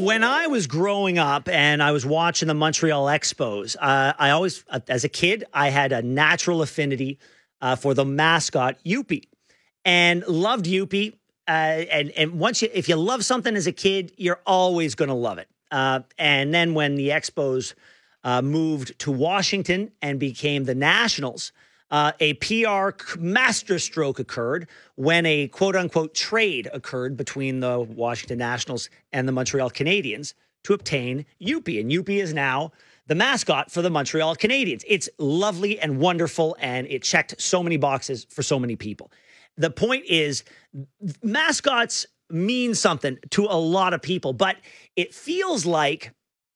When I was growing up and I was watching the Montreal Expos, I always, as a kid, I had a natural affinity for the mascot Youppi, and loved Youppi. And once if you love something as a kid, you're always going to love it. And then when the Expos moved to Washington and became the Nationals, a PR masterstroke occurred when a quote-unquote trade occurred between the Washington Nationals and the Montreal Canadiens to obtain Youppi. And Youppi is now the mascot for the Montreal Canadiens. It's lovely and wonderful, and it checked so many boxes for so many people. The point is, mascots mean something to a lot of people, but it feels like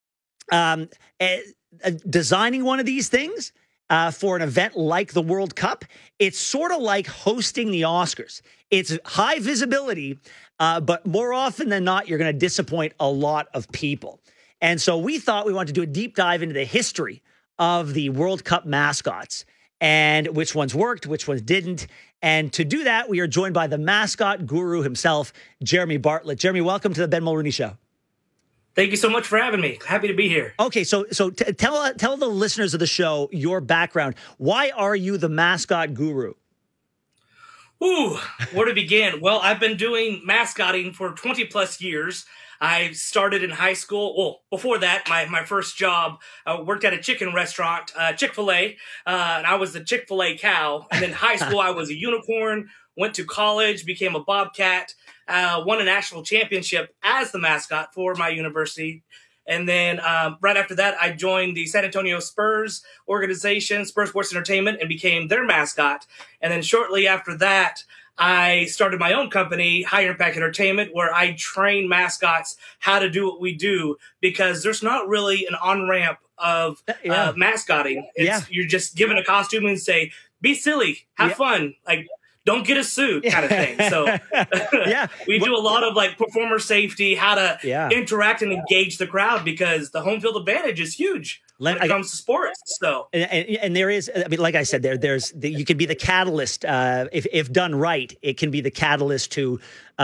designing one of these things for an event like the World Cup, it's sort of like hosting the Oscars. It's high visibility, but more often than not, you're going to disappoint a lot of people. And so we thought we wanted to do a deep dive into the history of the World Cup mascots and which ones worked, which ones didn't. And to do that, we are joined by the mascot guru himself, Jeremy Bartlett. Jeremy, welcome to the Ben Mulrooney Show. Thank you so much for having me. Happy to be here. Okay, so tell the listeners of the show your background. Why are you the mascot guru? Ooh, where to begin? Well, I've been doing mascotting for 20 plus years. I started in high school. Well, before that, my first job, I worked at a chicken restaurant, Chick-fil-A, and I was the Chick-fil-A cow. And then high school, I was a unicorn, went to college, became a bobcat, won a national championship as the mascot for my university. And then right after that, I joined the San Antonio Spurs organization, Spurs Sports Entertainment, and became their mascot. And then shortly after that, I started my own company, High Impact Entertainment, where I train mascots how to do what we do, because there's not really an on-ramp of mascotting. You're just given a costume and say, be silly, have fun, like, don't get a suit kind of thing. So we do a lot of like performer safety, how to interact and engage the crowd, because the home field advantage is huge when it comes to sports. So and there is, I mean, like I said, you can be the catalyst if done right. It can be the catalyst to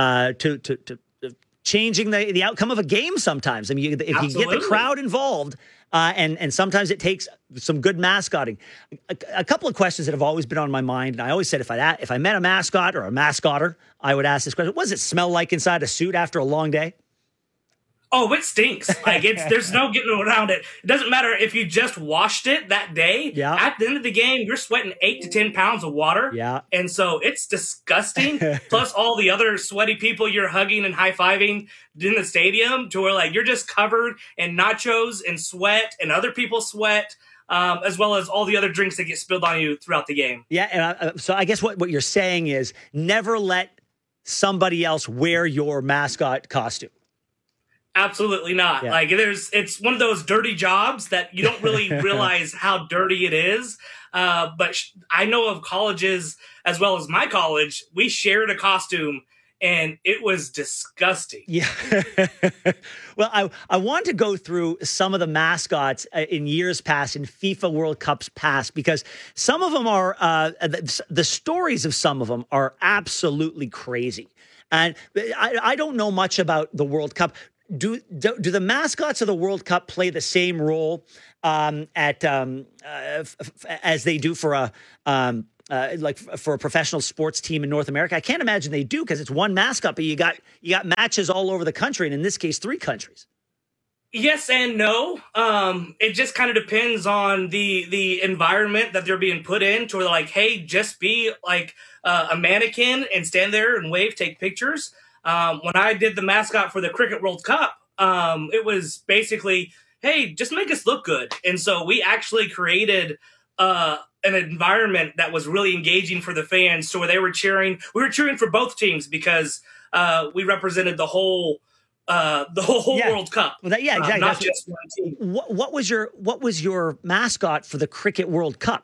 changing the outcome of a game. Sometimes, I mean, if you get the crowd involved. And sometimes it takes some good mascotting. A couple of questions that have always been on my mind, and I always said if I met a mascot or a mascotter, I would ask this question: what does it smell like inside a suit after a long day? Oh, it stinks. Like there's no getting around it. It doesn't matter if you just washed it that day. Yeah. At the end of the game, you're sweating 8 to 10 pounds of water. Yeah. And so it's disgusting. Plus all the other sweaty people you're hugging and high-fiving in the stadium, to where like you're just covered in nachos and sweat and other people's sweat. As well as all the other drinks that get spilled on you throughout the game. Yeah, and so I guess what you're saying is never let somebody else wear your mascot costume. Absolutely not. Yeah. Like it's one of those dirty jobs that you don't really realize how dirty it is. But I know of colleges, as well as my college, we shared a costume, and it was disgusting. Yeah. Well, I want to go through some of the mascots in years past, in FIFA World Cups past, because some of them are, the stories of some of them are absolutely crazy. And I don't know much about the World Cup. Do the mascots of the World Cup play the same role as they do for a for a professional sports team in North America? I can't imagine they do, because it's one mascot, but you got matches all over the country, and in this case, 3 countries. Yes and no. It just kind of depends on the environment that they're being put in, to where they're like, hey, just be like a mannequin and stand there and wave, take pictures. When I did the mascot for the Cricket World Cup, it was basically, hey, just make us look good. And so we actually created an environment that was really engaging for the fans, so where they were cheering. We were cheering for both teams, because we represented the whole World Cup. Well, exactly. Not just one team. What was your mascot for the Cricket World Cup?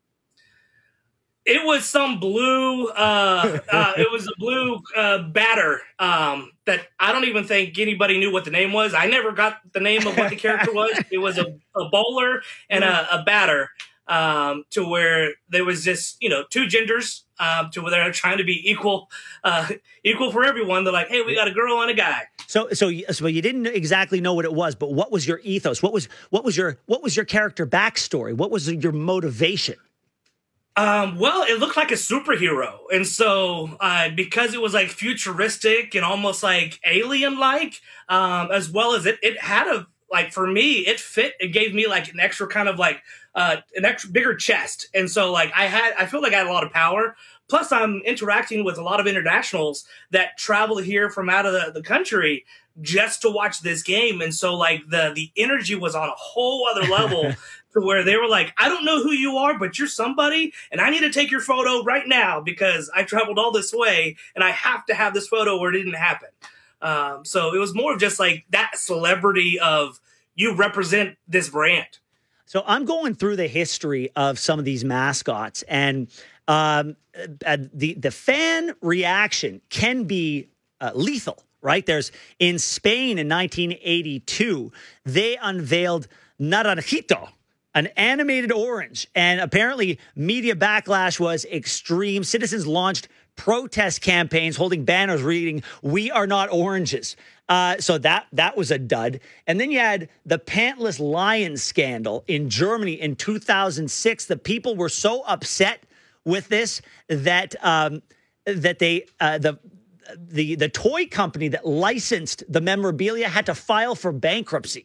It was some blue. It was a blue batter that I don't even think anybody knew what the name was. I never got the name of what the character was. It was a bowler and a batter. to where there was just, two genders, to where they're trying to be equal for everyone. They're like, hey, we got a girl and a guy. So you didn't exactly know what it was, but what was your ethos? What was your character backstory? What was your motivation? Well, it looked like a superhero. And so, because it was like futuristic and almost like alien-like, as well as it had for me, it fit, it gave me like an extra kind of like, an extra bigger chest. And so like I feel like I had a lot of power. Plus I'm interacting with a lot of internationals that travel here from out of the country just to watch this game. And so like the energy was on a whole other level to where they were like, I don't know who you are, but you're somebody, and I need to take your photo right now because I traveled all this way and I have to have this photo or it didn't happen. So it was more of just like that celebrity of you represent this brand. So I'm going through the history of some of these mascots, and the fan reaction can be lethal, right? There's in Spain in 1982, they unveiled Naranjito, an animated orange, and apparently media backlash was extreme. Citizens launched protest campaigns holding banners reading, "We are not oranges." So that was a dud. And then you had the pantless lion scandal in Germany in 2006. The people were so upset with this that they the toy company that licensed the memorabilia had to file for bankruptcy.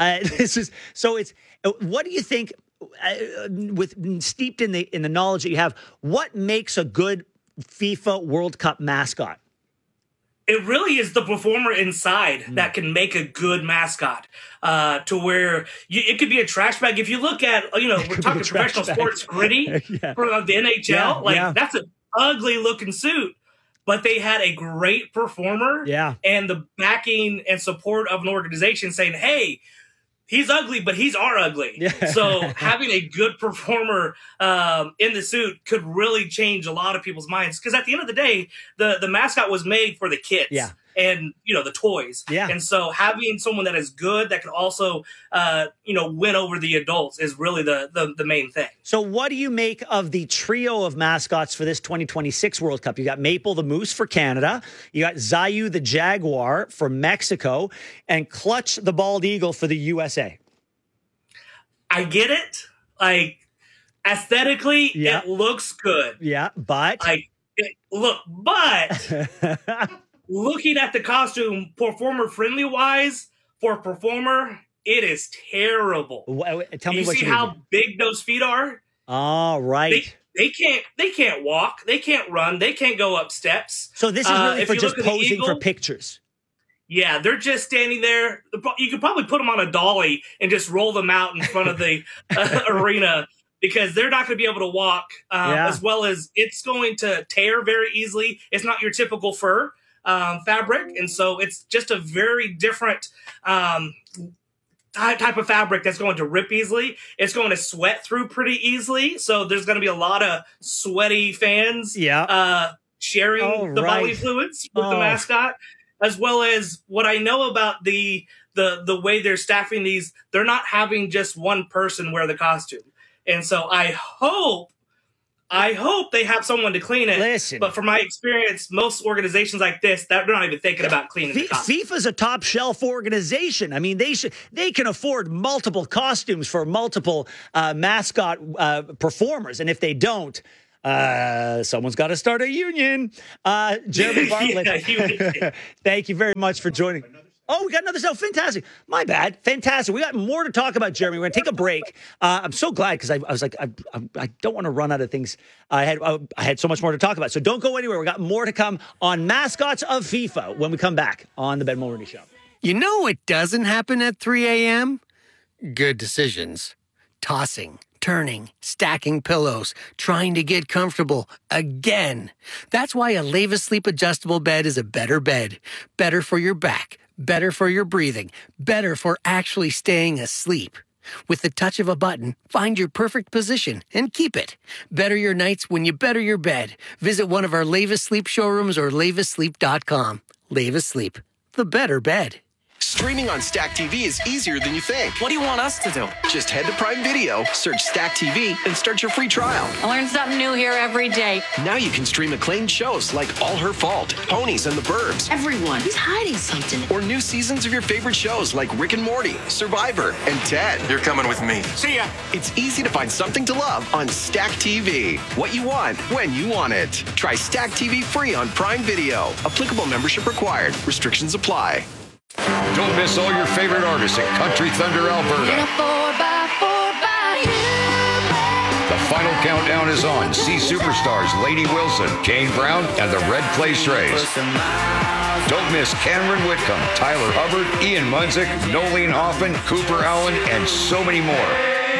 What do you think, with steeped in the knowledge that you have, what makes a good FIFA World Cup mascot? It really is the performer inside that can make a good mascot, to where it could be a trash bag. If you look at, we're talking professional sports gritty from the NHL, that's an ugly looking suit, but they had a great performer and the backing and support of an organization saying, hey, he's ugly, but he's our ugly. So having a good performer in the suit could really change a lot of people's minds. Because at the end of the day, the mascot was made for the kids and, the toys. And so having someone that is good, that can also, win over the adults is really the main thing. So what do you make of the trio of mascots for this 2026 World Cup? You got Maple the Moose for Canada. You got Zayu the Jaguar for Mexico, and Clutch the Bald Eagle for the USA. I get it. Like, aesthetically, it looks good. Yeah, but looking at the costume, performer friendly wise, for a performer, it is terrible. Tell me what you see how big those feet are? Oh, right. They can't walk. They can't run. They can't go up steps. So this is really for just posing for pictures. Yeah, they're just standing there. You could probably put them on a dolly and just roll them out in front of the arena, because they're not going to be able to walk, as well as it's going to tear very easily. It's not your typical fur fabric, and so it's just a very different type of fabric that's going to rip easily. It's going to sweat through pretty easily, so there's going to be a lot of sweaty fans sharing the bodily fluids with the mascot. As well as what I know about the way they're staffing these, they're not having just one person wear the costume. And so I hope they have someone to clean it. Listen, but from my experience, most organizations like this, they're not even thinking about cleaning the costume. FIFA's a top shelf organization. I mean, they can afford multiple costumes for multiple mascot performers. And if they don't, someone's got to start a union. Jeremy Bartlett, thank you very much for joining. Oh, we got another show. Fantastic. My bad. Fantastic. We got more to talk about, Jeremy. We're going to take a break. I'm so glad, because I was like, I don't want to run out of things. I had so much more to talk about. So don't go anywhere. We got more to come on mascots of FIFA when we come back on the Ben Mulroney Show. You know what doesn't happen at 3 a.m.? Good decisions. Tossing, turning, stacking pillows, trying to get comfortable again. That's why a Leva Sleep adjustable bed is a better bed. Better for your back, better for your breathing, better for actually staying asleep. With the touch of a button, find your perfect position and keep it. Better your nights when you better your bed. Visit one of our Leva Sleep showrooms or levasleep.com. Leva Sleep, the better bed. Streaming on Stack TV is easier than you think. What do you want us to do? Just head to Prime Video, search Stack TV, and start your free trial. I learn something new here every day. Now you can stream acclaimed shows like All Her Fault, Ponies and the Burbs, Everyone is hiding something. or new seasons of your favorite shows like Rick and Morty, Survivor, and Ted. You're coming with me. See ya. It's easy to find something to love on Stack TV. What you want, when you want it. Try Stack TV free on Prime Video. Applicable membership required. Restrictions apply. Don't miss all your favorite artists at Country Thunder, Alberta. The final countdown is on. See superstars Lady Wilson, Kane Brown, and the Red Clay Strays. Don't miss Cameron Whitcomb, Tyler Hubbard, Ian Munsick, Nolene Hoffman, Cooper Allen, and so many more.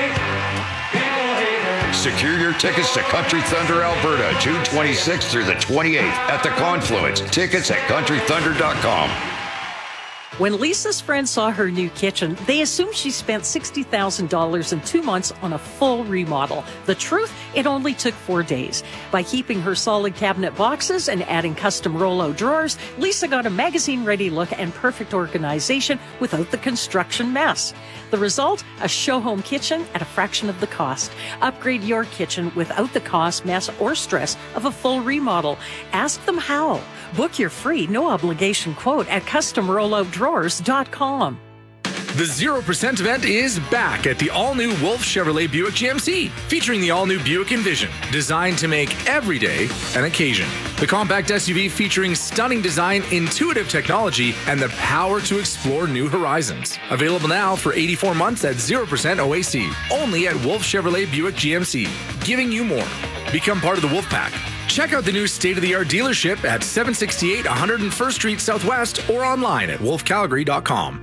Secure your tickets to Country Thunder, Alberta, June 26th through the 28th at the Confluence. Tickets at countrythunder.com. When Lisa's friends saw her new kitchen, they assumed she spent $60,000 in 2 months on a full remodel. The truth, it only took 4 days. By keeping her solid cabinet boxes and adding custom Rollo drawers, Lisa got a magazine-ready look and perfect organization without the construction mess. The result? A show-home kitchen at a fraction of the cost. Upgrade your kitchen without the cost, mess, or stress of a full remodel. Ask them how. Book your free, no-obligation quote at CustomRolloDrawers.com. The 0% event is back at the all-new Wolf Chevrolet Buick GMC, featuring the all-new Buick Envision, designed to make every day an occasion. The compact SUV featuring stunning design, intuitive technology, and the power to explore new horizons. Available now for 84 months at 0% OAC, only at Wolf Chevrolet Buick GMC, giving you more. Become part of the Wolf Pack. Check out the new state-of-the-art dealership at 768 101st Street Southwest or online at wolfcalgary.com.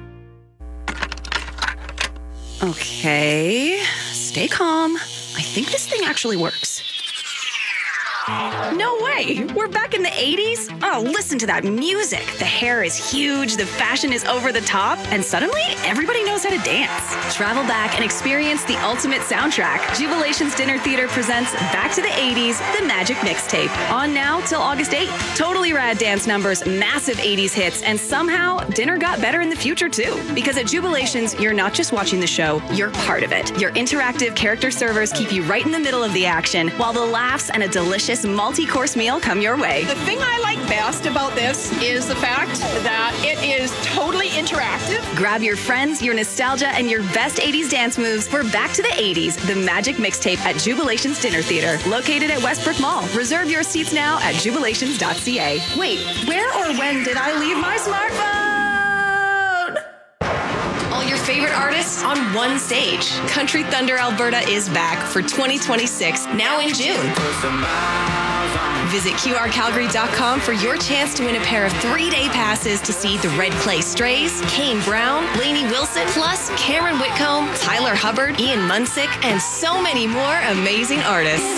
Okay, stay calm. I think this thing actually works. No way! We're back in the 80s? Oh, listen to that music. The hair is huge, the fashion is over the top, and suddenly everybody knows how to dance. Travel back and experience the ultimate soundtrack. Jubilation's Dinner Theater presents Back to the 80s, The Magic Mixtape. On now till August 8th. Totally rad dance numbers, massive 80s hits, and somehow dinner got better in the future too. Because at Jubilations, you're not just watching the show, you're part of it. Your interactive character servers keep you right in the middle of the action, while the laughs and a delicious multi-course meal come your way. The thing I like best about this is the fact that it is totally interactive. Grab your friends, your nostalgia, and your best 80s dance moves for Back to the 80s, The Magic Mixtape at Jubilation's Dinner Theater, located at Westbrook Mall. Reserve your seats now at jubilations.ca. Wait, where or when did I leave my smartphone? All your favorite artists on one stage. Country Thunder Alberta is back for 2026, now in June. Visit QRCalgary.com for your chance to win a pair of 3-day passes to see the Red Clay Strays, Kane Brown, Lainey Wilson, plus Cameron Whitcomb, Tyler Hubbard, Ian Munsick, and so many more amazing artists.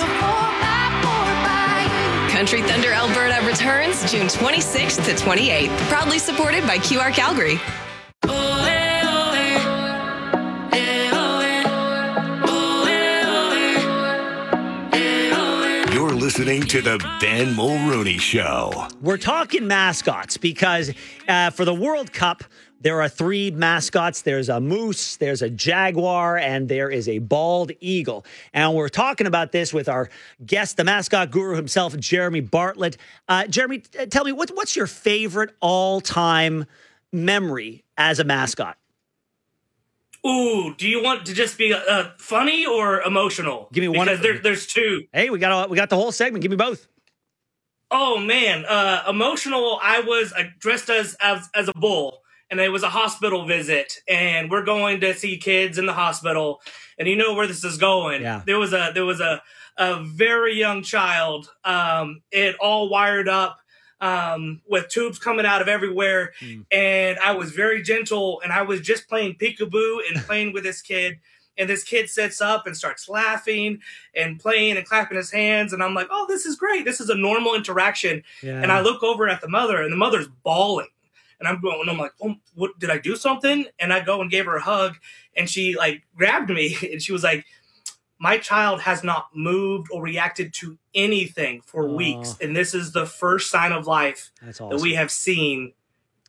Country Thunder Alberta returns June 26th to 28th. Proudly supported by QR Calgary. You're listening to the Ben Mulrooney Show. We're talking mascots because for the World Cup, there are 3 mascots. There's a moose, there's a jaguar, and there is a bald eagle. And we're talking about this with our guest, the mascot guru himself, Jeremy Bartlett. Jeremy, tell me, what's your favorite all-time memory as a mascot? Ooh, do you want to just be funny or emotional? Give me one. Because there's 2. Hey, we got the whole segment. Give me both. Oh man, emotional. I was dressed as a bull, and it was a hospital visit, and we're going to see kids in the hospital, and you know where this is going. Yeah. There was a very young child, it all wired up, with tubes coming out of everywhere. And I was very gentle, and I was just playing peekaboo and playing with this kid. And this kid sits up and starts laughing and playing and clapping his hands. And I'm like, oh, this is great. This is a normal interaction. Yeah. And I look over at the mother, and the mother's bawling. And I'm like, oh, what, did I do something? And I go and gave her a hug, and she like grabbed me, and she was like, my child has not moved or reacted to anything for weeks. And this is the first sign of life that we have seen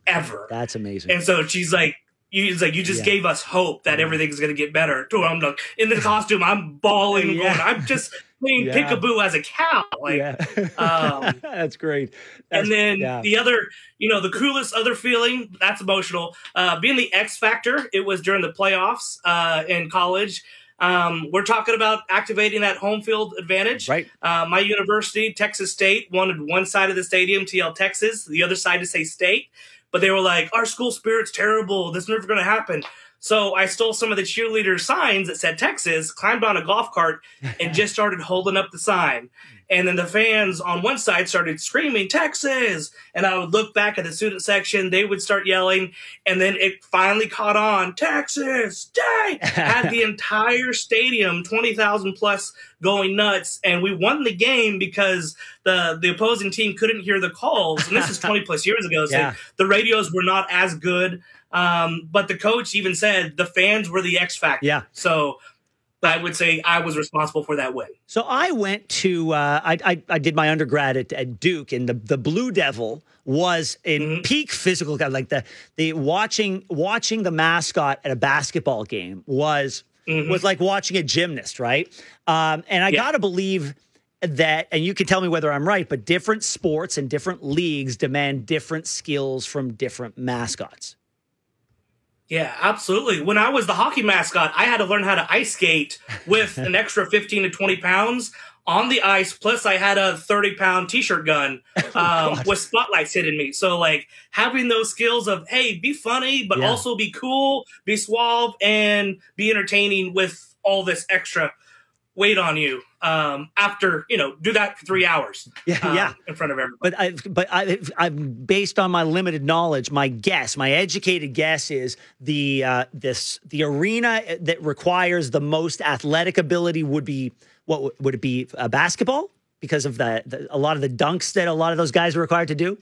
ever. That's amazing. And so she's like, you just gave us hope that everything's going to get better. So I'm like, in the costume, I'm bawling, going, I'm just playing peekaboo as a cow. Like, that's great. And then the other, the coolest other feeling, that's emotional. Being the X Factor, it was during the playoffs in college. We're talking about activating that home field advantage. Right. My university, Texas State, wanted one side of the stadium to yell Texas, the other side to say state. But they were like, our school spirit's terrible. This is never going to happen. So I stole some of the cheerleader signs that said Texas, climbed on a golf cart, and just started holding up the sign. And then the fans on one side started screaming, Texas! And I would look back at the student section. They would start yelling. And then it finally caught on, Texas! Day! Had the entire stadium, 20,000 plus, going nuts. And we won the game because the opposing team couldn't hear the calls. And this is 20 plus years ago. So the radios were not as good. But the coach even said the fans were the X factor. Yeah. So I would say I was responsible for that win. So I went to, I did my undergrad at Duke, and the Blue Devil was in peak physical, like the watching the mascot at a basketball game was like watching a gymnast, right? And I got to believe that, and you can tell me whether I'm right, but different sports and different leagues demand different skills from different mascots. Yeah, absolutely. When I was the hockey mascot, I had to learn how to ice skate with an extra 15 to 20 pounds on the ice. Plus, I had a 30-pound T-shirt gun with spotlights hitting me. So, like, having those skills of, hey, be funny, but also be cool, be suave, and be entertaining with all this extra weight on you after, do that for 3 hours in front of everybody. But I'm based on my limited knowledge, my educated guess is the arena that requires the most athletic ability would be, what would it be, basketball? Because of a lot of the dunks that a lot of those guys are required to do?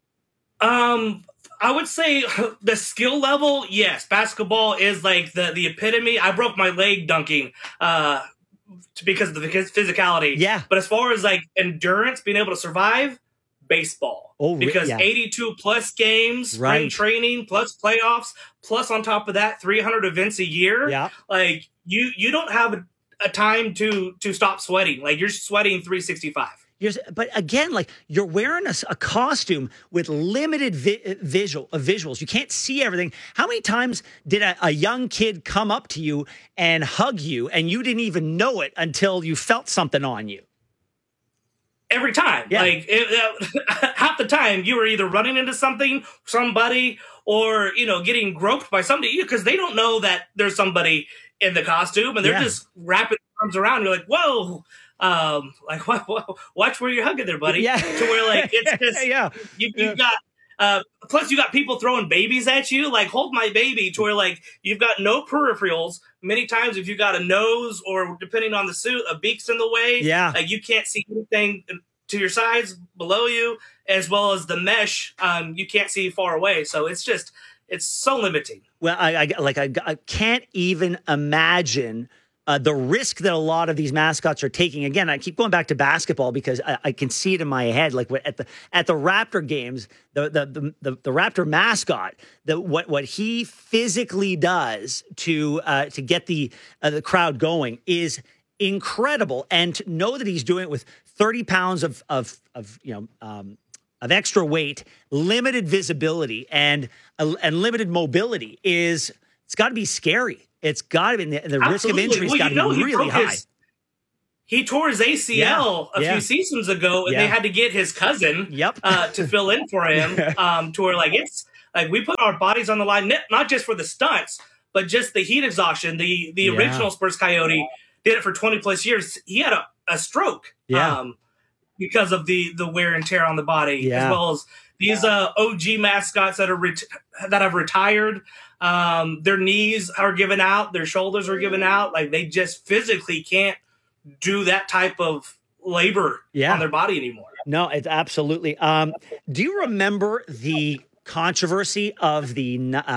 I would say the skill level, yes. Basketball is like the epitome. I broke my leg dunking, because of the physicality. Yeah. But as far as like endurance, being able to survive, baseball. Because 82 plus games, spring training, plus playoffs, plus on top of that, 300 events a year. Yeah. Like you don't have a time to stop sweating. Like you're sweating 365. But again, like you're wearing a costume with limited visuals. You can't see everything. How many times did a young kid come up to you and hug you and you didn't even know it until you felt something on you? Every time. Yeah. Like half the time you were either running into somebody, or, getting groped by somebody because they don't know that there's somebody in the costume and they're just wrapping their arms around. You're like, whoa. Like watch where you're hugging there, buddy. Yeah. To where like it's just you've got plus you got people throwing babies at you, like hold my baby, to where like you've got no peripherals. Many times if you got a nose or depending on the suit, a beak's in the way. Yeah. Like you can't see anything to your sides, below you, as well as the mesh. You can't see far away. So it's so limiting. Well, I can't even imagine the risk that a lot of these mascots are taking. Again, I keep going back to basketball because I can see it in my head. Like at the Raptor games, the Raptor mascot, what he physically does to get the crowd going is incredible. And to know that he's doing it with 30 pounds of extra weight, limited visibility, and limited mobility it's got to be scary. It's got to be, the risk of injury's got to be really high. He tore his ACL a few seasons ago, and they had to get his cousin to fill in for him. To where like it's like we put our bodies on the line, not just for the stunts, but just the heat exhaustion. The original Spurs Coyote did it for 20 plus years. He had a stroke because of the wear and tear on the body, as well as these OG mascots that have retired. Their knees are given out, their shoulders are given out. Like they just physically can't do that type of labor on their body anymore. No, it's absolutely. Do you remember the controversy of the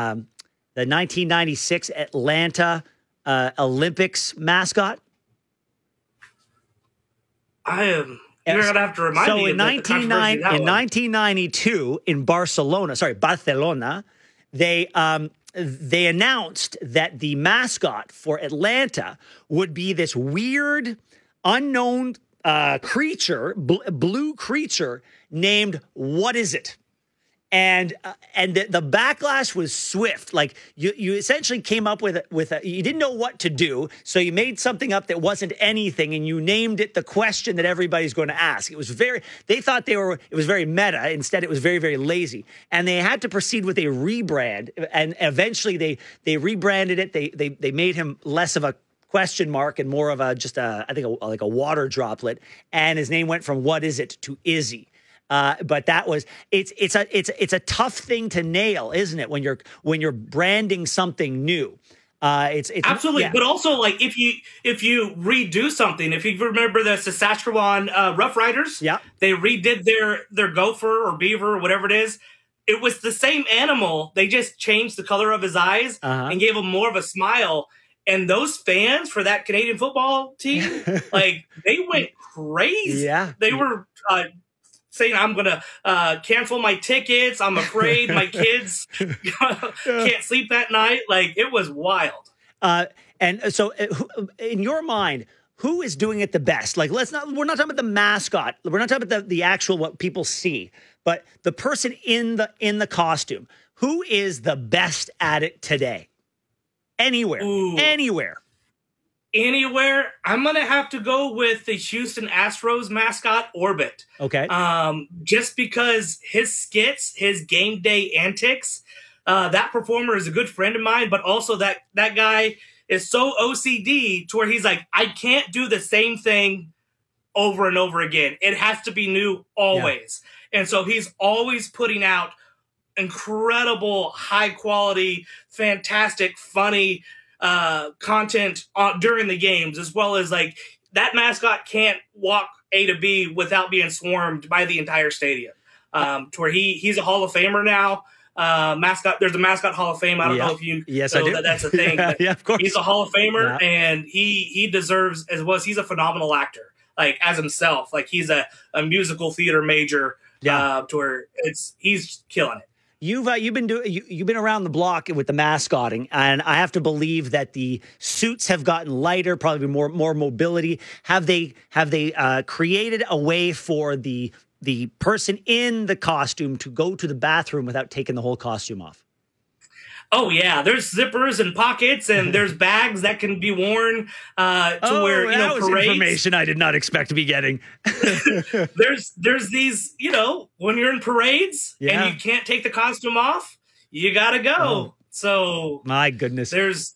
1996 Atlanta Olympics mascot? I You're going to have to remind me in of the controversy that one. 1992 in Barcelona, they announced that the mascot for Atlanta would be this weird, unknown creature, blue creature named What Is It? And the backlash was swift. Like you essentially came up with you didn't know what to do, so you made something up that wasn't anything, and you named it the question that everybody's going to ask. They thought it was very meta. Instead, it was very, very lazy, and they had to proceed with a rebrand. And eventually, they rebranded it. They made him less of a question mark and more of a like a water droplet. And his name went from What Is It to Izzy. But that was it's a tough thing to nail, isn't it? When you're branding something new, it's absolutely. Yeah. But also, like if you redo something, if you remember the Saskatchewan Rough Riders, they redid their gopher or beaver or whatever it is. It was the same animal. They just changed the color of his eyes and gave him more of a smile. And those fans for that Canadian football team, like they went crazy. Yeah, they were. Saying I'm going to cancel my tickets. I'm afraid my kids can't sleep that night. Like, it was wild. And so in your mind, who is doing it the best? Like, we're not talking about the mascot. We're not talking about the actual, what people see, but the person in the costume. Who is the best at it today? Anywhere. Anywhere, I'm going to have to go with the Houston Astros mascot, Orbit. Okay. Just because his skits, his game day antics, that performer is a good friend of mine, but also that guy is so OCD to where he's like, I can't do the same thing over and over again. It has to be new always. Yeah. And so he's always putting out incredible, high quality, fantastic, funny content during the games, as well as like that mascot can't walk A to B without being swarmed by the entire stadium. To where he's a Hall of Famer now. There's a mascot Hall of Fame. I don't know if you know that's a thing. Yeah, of course. He's a Hall of Famer, and he deserves, as well as he's a phenomenal actor, like as himself. Like he's a musical theater major. To where he's killing it. You've been around the block with the mascotting, and I have to believe that the suits have gotten lighter, probably more mobility. Have they created a way for the person in the costume to go to the bathroom without taking the whole costume off? Oh yeah, there's zippers and pockets, and there's bags that can be worn to where that was parades. Information I did not expect to be getting. there's these, when you're in parades and you can't take the costume off, you gotta go. Oh. So my goodness, there's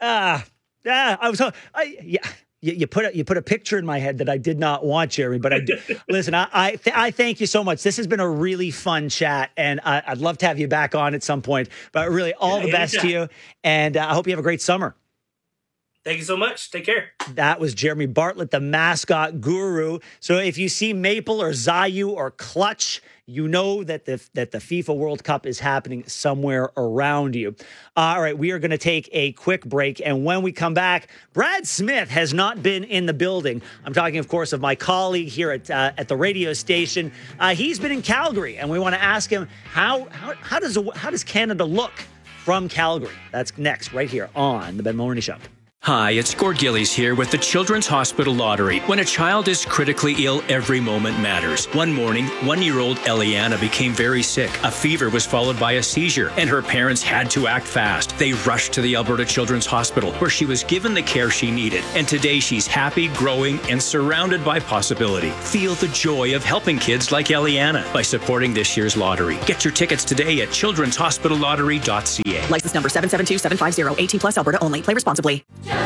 You put a picture in my head that I did not want, Jeremy, but I did. Listen, I thank you so much. This has been a really fun chat, and I'd love to have you back on at some point. But really, all the best to you, and I hope you have a great summer. Thank you so much. Take care. That was Jeremy Bartlett, the mascot guru. So if you see Maple or Zayu or Clutch, you know that the FIFA World Cup is happening somewhere around you. All right, we are going to take a quick break. And when we come back, Brad Smith has not been in the building. I'm talking, of course, of my colleague here at the radio station. He's been in Calgary, and we want to ask him how does Canada look from Calgary? That's next, right here on The Ben Mulroney Show. Hi, it's Gord Gillies here with the Children's Hospital Lottery. When a child is critically ill, every moment matters. One morning, 1-year-old Eliana became very sick. A fever was followed by a seizure, and her parents had to act fast. They rushed to the Alberta Children's Hospital, where she was given the care she needed. And today, she's happy, growing, and surrounded by possibility. Feel the joy of helping kids like Eliana by supporting this year's lottery. Get your tickets today at childrenshospitallottery.ca. License number 772750, 18 plus Alberta only. Play responsibly.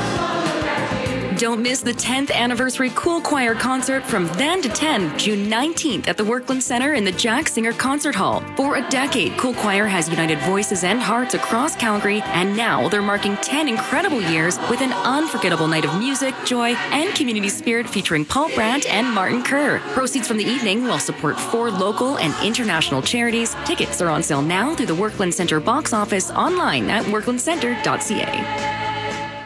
Don't miss the 10th anniversary Cool Choir concert from then to 10, June 19th at the Workland Center in the Jack Singer Concert Hall. For a decade, Cool Choir has united voices and hearts across Calgary, and now they're marking 10 incredible years with an unforgettable night of music, joy, and community spirit featuring Paul Brandt and Martin Kerr. Proceeds from the evening will support 4 local and international charities. Tickets are on sale now through the Workland Center box office online at worklandcenter.ca.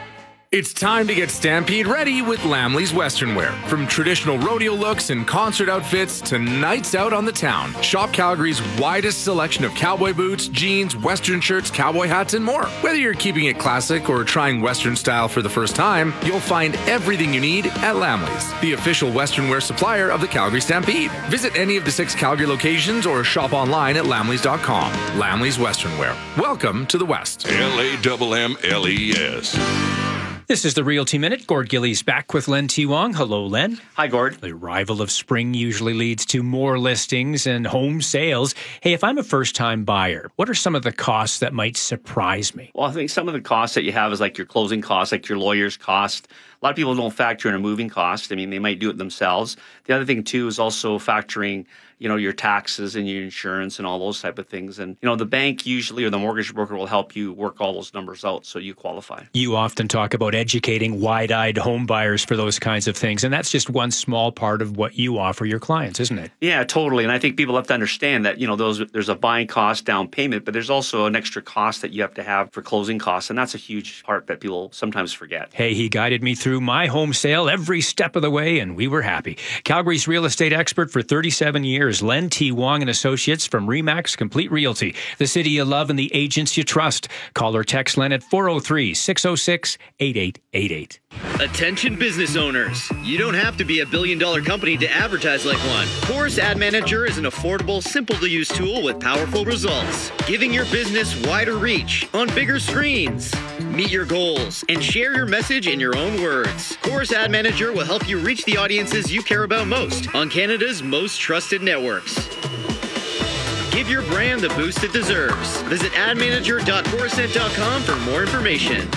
It's time to get Stampede ready with Lamley's Western Wear. From traditional rodeo looks and concert outfits to nights out on the town, shop Calgary's widest selection of cowboy boots, jeans, Western shirts, cowboy hats, and more. Whether you're keeping it classic or trying Western style for the first time, you'll find everything you need at Lamley's, the official Western Wear supplier of the Calgary Stampede. Visit any of the 6 Calgary locations or shop online at lamleys.com. Lamley's Western Wear. Welcome to the West. LAMMLES. This is the Realty Minute. Gord Gillies back with Len T. Wong. Hello, Len. Hi, Gord. The arrival of spring usually leads to more listings and home sales. Hey, if I'm a first-time buyer, what are some of the costs that might surprise me? Well, I think some of the costs that you have is like your closing costs, like your lawyer's cost. A lot of people don't factor in a moving cost. I mean, they might do it themselves. The other thing, too, is also factoring, your taxes and your insurance and all those type of things. And, the bank usually or the mortgage broker will help you work all those numbers out so you qualify. You often talk about educating wide-eyed home buyers for those kinds of things, and that's just one small part of what you offer your clients, isn't it? Yeah, totally. And I think people have to understand that, there's a buying cost, down payment, but there's also an extra cost that you have to have for closing costs, and that's a huge part that people sometimes forget. Hey, he guided me through my home sale every step of the way, and we were happy. Calgary's real estate expert for 37 years, Len T. Wong and Associates from RE/MAX Complete Realty. The city you love and the agents you trust. Call or text Len at 403-606-8888. Attention business owners. You don't have to be a billion-dollar company to advertise like one. Chorus Ad Manager is an affordable, simple-to-use tool with powerful results, giving your business wider reach on bigger screens. Meet your goals and share your message in your own words. Chorus Ad Manager will help you reach the audiences you care about most on Canada's most trusted networks. Give your brand the boost it deserves. Visit admanager.chorusnet.com for more information.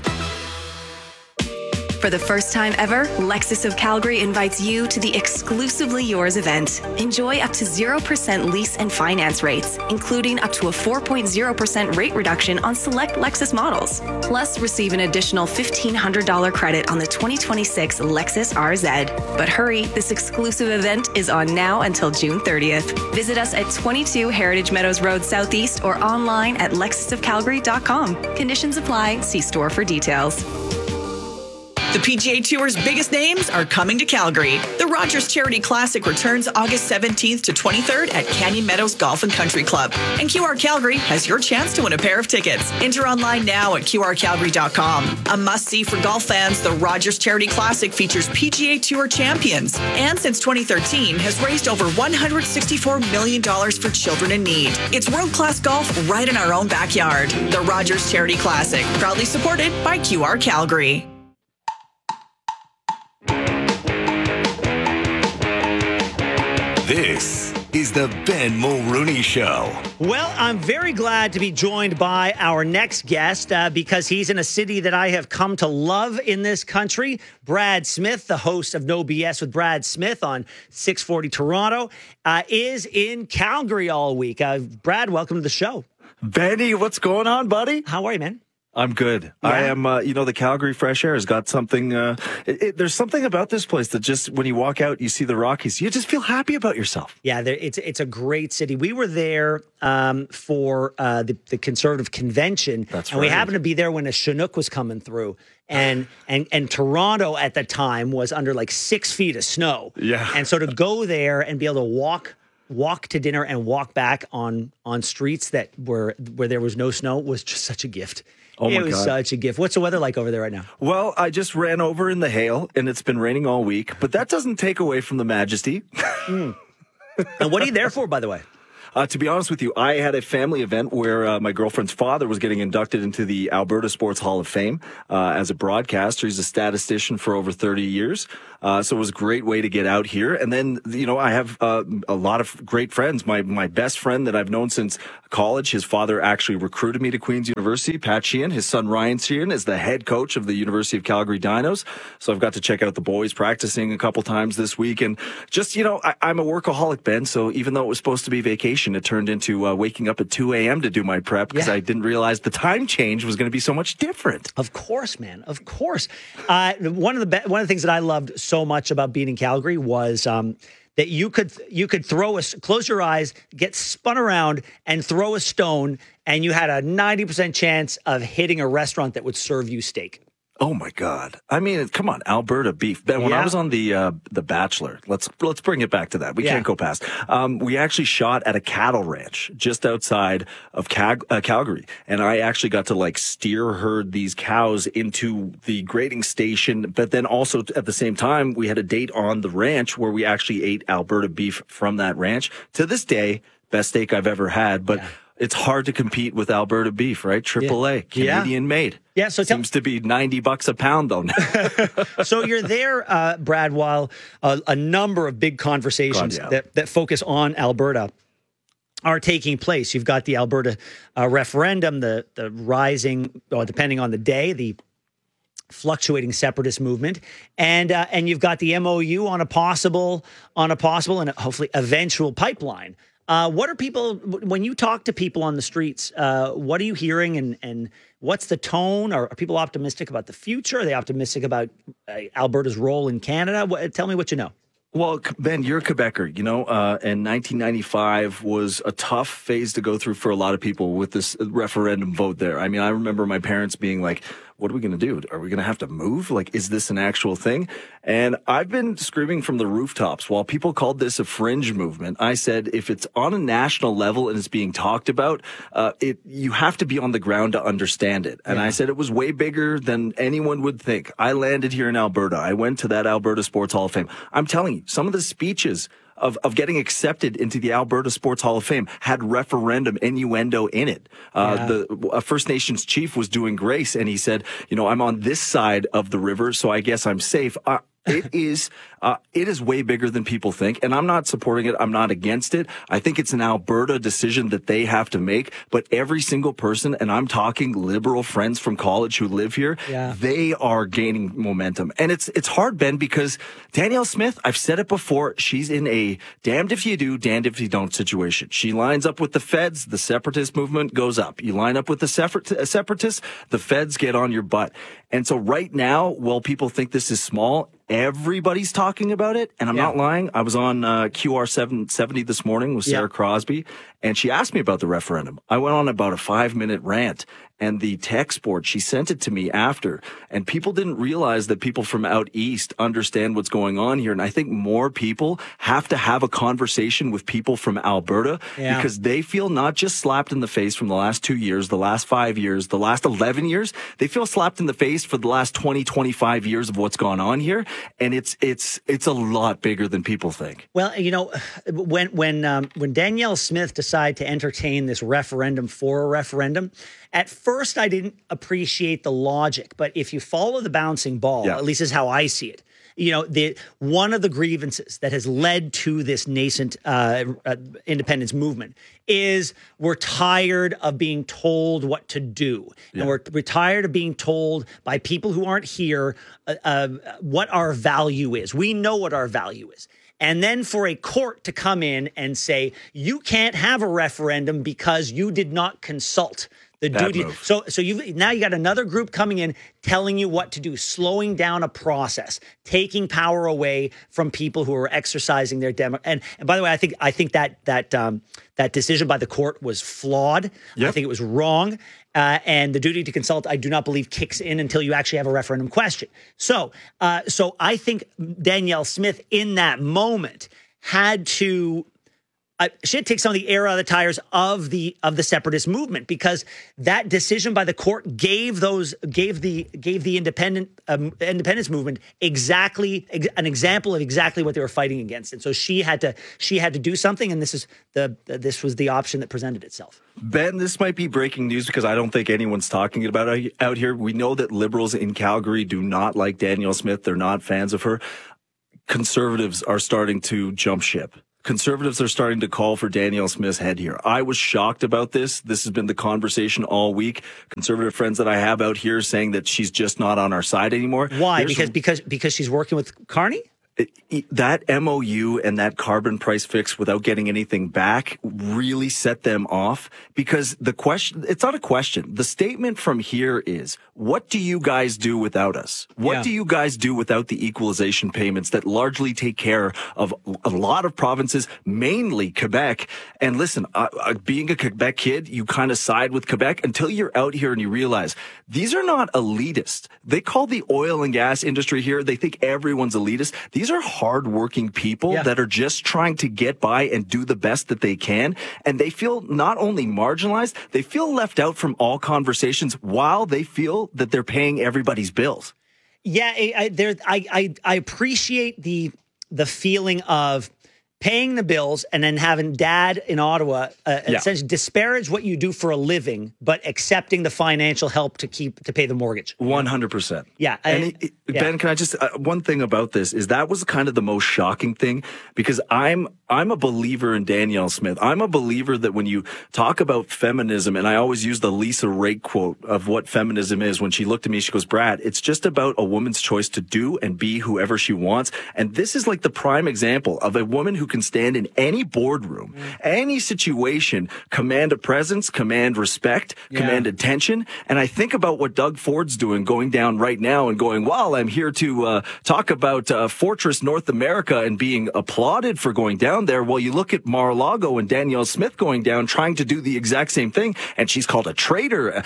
For the first time ever, Lexus of Calgary invites you to the Exclusively Yours event. Enjoy up to 0% lease and finance rates, including up to a 4.0% rate reduction on select Lexus models. Plus, receive an additional $1,500 credit on the 2026 Lexus RZ. But hurry, this exclusive event is on now until June 30th. Visit us at 22 Heritage Meadows Road Southeast or online at lexusofcalgary.com. Conditions apply. See store for details. The PGA Tour's biggest names are coming to Calgary. The Rogers Charity Classic returns August 17th to 23rd at Canyon Meadows Golf and Country Club. And QR Calgary has your chance to win a pair of tickets. Enter online now at qrcalgary.com. A must-see for golf fans, the Rogers Charity Classic features PGA Tour champions. And since 2013, has raised over $164 million for children in need. It's world-class golf right in our own backyard. The Rogers Charity Classic, proudly supported by QR Calgary. This is the Ben Mulrooney Show. Well, I'm very glad to be joined by our next guest because he's in a city that I have come to love in this country. Brad Smith, the host of No BS with Brad Smith on 640 Toronto, is in Calgary all week. Brad, welcome to the show. Benny, what's going on, buddy? How are you, man? I'm good. Yeah. I am, the Calgary fresh air has got something, there's something about this place that just, when you walk out, you see the Rockies, you just feel happy about yourself. Yeah, it's a great city. We were there for the Conservative Convention. That's and right. We happened to be there when a Chinook was coming through. And Toronto at the time was under like 6 feet of snow. Yeah. And so to go there and be able to walk to dinner and walk back on streets that where there was no snow was just such a gift. Oh my God. It was such a gift. What's the weather like over there right now? Well, I just ran over in the hail, and it's been raining all week, but that doesn't take away from the majesty. And what are you there for, by the way? To be honest with you, I had a family event where my girlfriend's father was getting inducted into the Alberta Sports Hall of Fame as a broadcaster. He's a statistician for over 30 years. So it was a great way to get out here. And then, I have a lot of great friends. My best friend that I've known since college, his father actually recruited me to Queen's University. Pat Sheehan, his son Ryan Sheehan, is the head coach of the University of Calgary Dinos. So I've got to check out the boys practicing a couple times this week. And just, I'm a workaholic, Ben. So even though it was supposed to be vacation, it turned into waking up at 2 a.m. to do my prep because I didn't realize the time change was going to be so much different. Of course, man. Of course. One of the things that I loved so much about being in Calgary was that you could close your eyes, get spun around, and throw a stone, and you had a 90% chance of hitting a restaurant that would serve you steak. Oh my God! I mean, come on, Alberta beef. Ben, when I was on the Bachelor, let's bring it back to that. We can't go past. We actually shot at a cattle ranch just outside of Calgary, and I actually got to steer herd these cows into the grading station. But then also at the same time, we had a date on the ranch where we actually ate Alberta beef from that ranch. To this day, best steak I've ever had, but. Yeah. It's hard to compete with Alberta beef, right? AAA, Canadian made. Yeah, so seems to be $90 a pound though. So you're there, Brad, while a number of big conversations that focus on Alberta are taking place. You've got the Alberta referendum, the rising, depending on the day, the fluctuating separatist movement, and you've got the MOU on a possible and hopefully eventual pipeline. What are people, when you talk to people on the streets, what are you hearing and what's the tone? Are people optimistic about the future? Are they optimistic about Alberta's role in Canada? Tell me what you know. Well, Ben, you're a Quebecer, and 1995 was a tough phase to go through for a lot of people with this referendum vote there. I mean, I remember my parents being like, what are we going to do? Are we going to have to move? Is this an actual thing? And I've been screaming from the rooftops. While people called this a fringe movement, I said, if it's on a national level and it's being talked about, you have to be on the ground to understand it. And I said it was way bigger than anyone would think. I landed here in Alberta. I went to that Alberta Sports Hall of Fame. I'm telling you, some of the speeches of getting accepted into the Alberta Sports Hall of Fame had referendum innuendo in it. The First Nations chief was doing grace, and he said, I'm on this side of the river, so I guess I'm safe. It is way bigger than people think, and I'm not supporting it. I'm not against it. I think it's an Alberta decision that they have to make, but every single person, and I'm talking liberal friends from college who live here, they are gaining momentum. And it's hard, Ben, because Danielle Smith, I've said it before, she's in a damned if you do, damned if you don't situation. She lines up with the feds, the separatist movement goes up. You line up with the separatists, the feds get on your butt. And so right now, while people think this is small, everybody's talking about it, and I'm not lying. I was on QR 770 this morning with Sarah Crosby, and she asked me about the referendum. I went on about a 5-minute rant, and the text board, she sent it to me after, and people didn't realize that people from out east understand what's going on here, and I think more people have to have a conversation with people from Alberta because they feel not just slapped in the face from the last 2 years, the last 5 years, the last 11 years, they feel slapped in the face for the last 20, 25 years of what's gone on here. And it's a lot bigger than people think. Well, when Danielle Smith decided to entertain this referendum for a referendum, at first I didn't appreciate the logic. But if you follow the bouncing ball, at least is how I see it. One of the grievances that has led to this nascent independence movement is we're tired of being told what to do. And we're tired of being told by people who aren't here what our value is. We know what our value is. And then for a court to come in and say, you can't have a referendum because you did not consult the duty. So you got another group coming in telling you what to do, slowing down a process, taking power away from people who are exercising their and by the way, I think that decision by the court was flawed. I think it was wrong. And the duty to consult, I do not believe kicks in until you actually have a referendum question. So I think Danielle Smith in that moment had to. She had to take some of the air out of the tires of the separatist movement because that decision by the court gave the independence movement exactly an example of exactly what they were fighting against, and so she had to do something, and this was the option that presented itself. Ben, this might be breaking news because I don't think anyone's talking about it out here. We know that liberals in Calgary do not like Danielle Smith; they're not fans of her. Conservatives are starting to jump ship. Conservatives are starting to call for Danielle Smith's head here. I was shocked about this. This has been the conversation all week. Conservative friends that I have out here saying that she's just not on our side anymore. Why? Because she's working with Carney? that MOU and that carbon price fix without getting anything back really set them off, because the question, it's not a question. The statement from here is, what do you guys do without us? What do you guys do without the equalization payments that largely take care of a lot of provinces, mainly Quebec? And listen, being a Quebec kid, you kind of side with Quebec until you're out here and you realize these are not elitist. They call the oil and gas industry here, they think everyone's elitist. These are hardworking people that are just trying to get by and do the best that they can. And they feel not only marginalized, they feel left out from all conversations while they feel that they're paying everybody's bills. Yeah, I appreciate the feeling of paying the bills and then having dad in Ottawa essentially disparage what you do for a living, but accepting the financial help to pay the mortgage. 100%. Yeah. Ben, can I just, one thing about this is that was kind of the most shocking thing, because I'm a believer in Danielle Smith. I'm a believer that when you talk about feminism, and I always use the Lisa Raitt quote of what feminism is, when she looked at me, she goes, Brad, it's just about a woman's choice to do and be whoever she wants. And this is like the prime example of a woman who can stand in any boardroom, any situation, command a presence, command respect, command attention. And I think about what Doug Ford's doing, going down right now and going, well, I'm here to talk about Fortress North America and being applauded for going down there. Well, you look at Mar-a-Lago and Danielle Smith going down, trying to do the exact same thing, and she's called a traitor.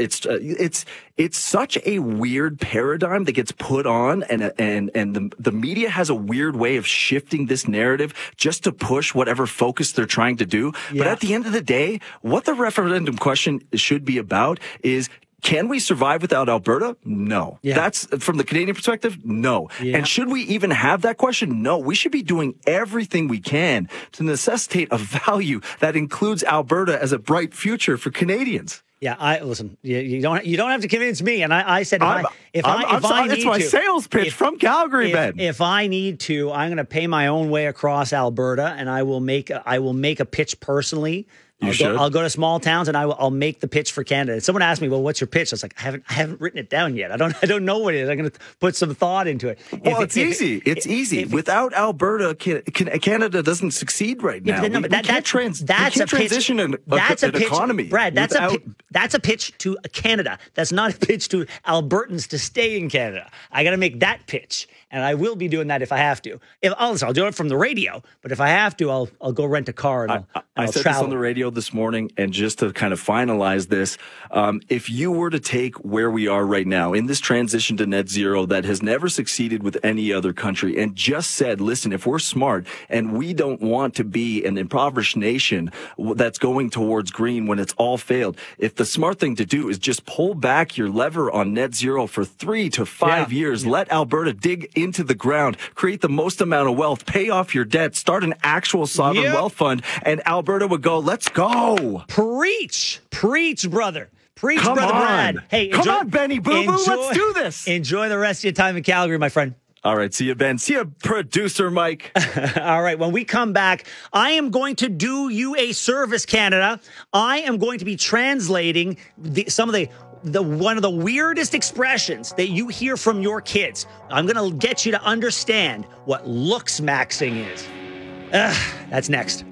It's such a weird paradigm that gets put on, and the media has a weird way of shifting this narrative just to push whatever focus they're trying to do. But at the end of the day, what the referendum question should be about is, can we survive without Alberta? No. That's from the Canadian perspective. No. And should we even have that question? No. We should be doing everything we can to necessitate a value that includes Alberta as a bright future for Canadians. Yeah, listen. You don't have to convince me. And I said, if I need it's my sales pitch from Calgary, Ben. If I need to, I'm going to pay my own way across Alberta, and I will make a pitch personally. I'll go to small towns and I'll make the pitch for Canada. Someone asked me, "Well, what's your pitch?" I was like, "I haven't written it down yet. I don't know what it is. I'm going to put some thought into it." Well, it's easy. It's easy. Without Alberta, Canada doesn't succeed right now. We can't transition an economy. Brad, that's a pitch to Canada. That's not a pitch to Albertans to stay in Canada. I got to make that pitch. And I will be doing that if I have to. I'll do it from the radio, but if I have to, I'll go rent a car and I'll said travel. This on the radio this morning, and just to kind of finalize this, if you were to take where we are right now in this transition to net zero that has never succeeded with any other country, and just said, listen, if we're smart and we don't want to be an impoverished nation that's going towards green when it's all failed, if the smart thing to do is just pull back your lever on net zero for 3 to 5 years, let Alberta dig into the ground, create the most amount of wealth, pay off your debt, start an actual sovereign wealth fund, and Alberta would go, let's go. Preach, brother. Preach, Come brother on. Brad. Hey, come on, Benny Boo Boo, let's do this. Enjoy the rest of your time in Calgary, my friend. All right, see you, Ben. See you, producer Mike. All right, when we come back, I am going to do you a service, Canada. I am going to be translating some of the one of the weirdest expressions that you hear from your kids. I'm going to get you to understand what looks maxing is. That's next.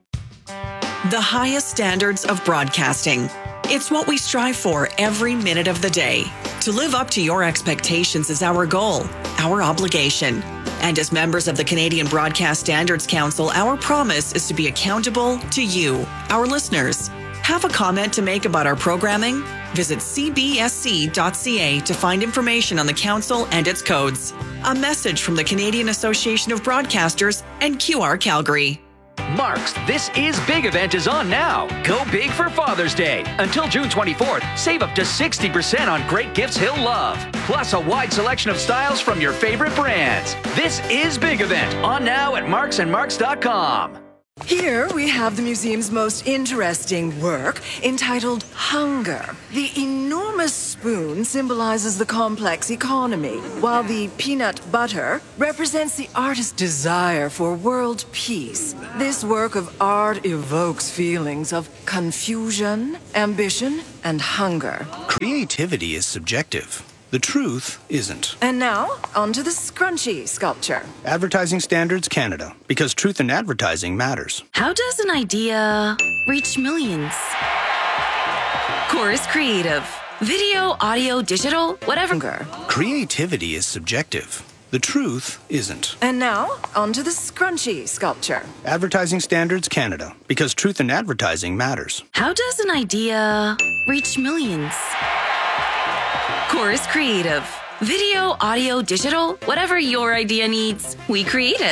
The highest standards of broadcasting. It's what we strive for every minute of the day. To live up to your expectations is our goal, our obligation. And as members of the Canadian Broadcast Standards Council, our promise is to be accountable to you, our listeners. Have a comment to make about our programming? Visit cbsc.ca to find information on the council and its codes. A message from the Canadian Association of Broadcasters and QR Calgary. Mark's This Is Big event is on now. Go big for Father's Day. Until June 24th, save up to 60% on great gifts he'll love. Plus a wide selection of styles from your favorite brands. This Is Big event on now at marksandmarks.com. Here we have the museum's most interesting work, entitled Hunger. The enormous spoon symbolizes the complex economy, while the peanut butter represents the artist's desire for world peace. This work of art evokes feelings of confusion, ambition, and hunger. Creativity is subjective. The truth isn't. And now, onto the scrunchy sculpture. Advertising Standards Canada, because truth in advertising matters. How does an idea reach millions? Chorus Creative. Video, audio, digital, whatever. Creativity is subjective. The truth isn't. And now, onto the scrunchy sculpture. Advertising Standards Canada, because truth in advertising matters. How does an idea reach millions? Chorus Creative. Video, audio, digital, whatever your idea needs, we create it.